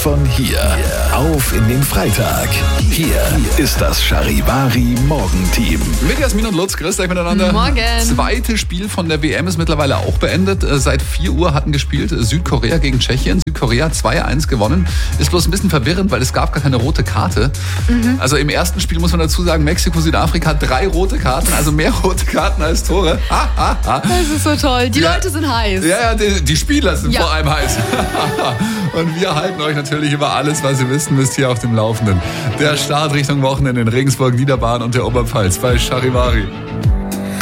von hier auf in den Freitag. Hier ist das Charivari Morgenteam. Mit Jasmin und Lutz, grüßt euch miteinander. Morgen. Zweites Spiel von der WM ist mittlerweile auch beendet. Seit 4 Uhr hatten gespielt Südkorea gegen Tschechien. Südkorea 2-1 gewonnen. Ist bloß ein bisschen verwirrend, weil es gab gar keine rote Karte. Also im ersten Spiel muss man dazu sagen, Mexiko, Südafrika hat 3 rote Karten, also mehr rote Karten als Tore. Das ist so toll. Die Leute sind heiß. Ja, die Spieler sind vor allem heiß. Und wir halten euch natürlich über alles, was ihr wissen müsst, hier auf dem Laufenden. Der Start Richtung Wochenende in Regensburg, Niederbayern und der Oberpfalz bei Charivari.